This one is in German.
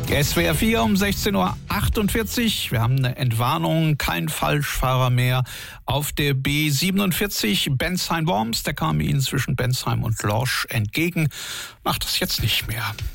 SWR 4 um 16:48 Uhr. Wir haben eine Entwarnung, kein Falschfahrer mehr auf der B47 Bensheim-Worms. Der kam Ihnen zwischen Bensheim und Lorsch entgegen. Macht das jetzt nicht mehr.